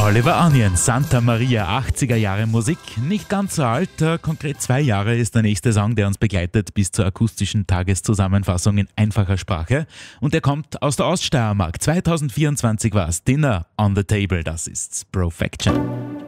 Oliver Onion, Santa Maria, 80er Jahre Musik, nicht ganz so alt, konkret 2 Jahre ist der nächste Song, der uns begleitet bis zur akustischen Tageszusammenfassung in einfacher Sprache und der kommt aus der Oststeiermark. 2024 war es Dinner on the Table, das ist Profection.